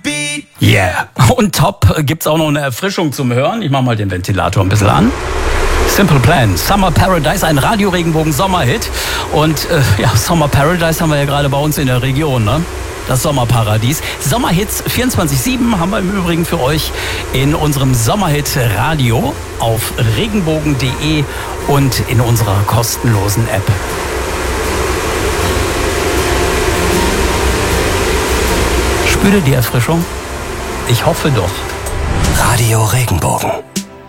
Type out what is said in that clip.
Yeah. Und top gibt's auch noch eine Erfrischung zum Hören. Ich mach mal den Ventilator ein bisschen an. Simple Plan, Summer Paradise, ein Radio-Regenbogen-Sommerhit. Und Summer Paradise haben wir ja gerade bei uns in der Region, ne? Das Sommerparadies. Sommerhits 24/7 haben wir im Übrigen für euch in unserem Sommerhit-Radio auf regenbogen.de und in unserer kostenlosen App. Spürt ihr die Erfrischung? Ich hoffe doch. Radio Regenbogen.